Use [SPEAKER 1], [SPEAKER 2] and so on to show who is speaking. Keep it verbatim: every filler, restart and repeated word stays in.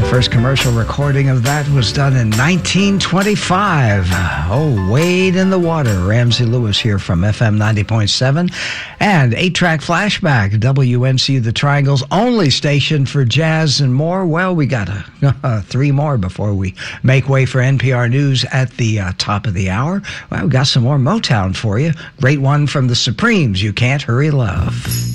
[SPEAKER 1] First commercial recording of that was done in nineteen twenty-five. Oh, Wade in the Water. Ramsey Lewis here from F M ninety point seven. And eight-track flashback, W N C U The Triangle's only station for jazz and more. Well, we got a, uh, three more before we make way for N P R News at the uh, top of the hour. Well, we got some more Motown for you. Great one from the Supremes, You Can't Hurry Love.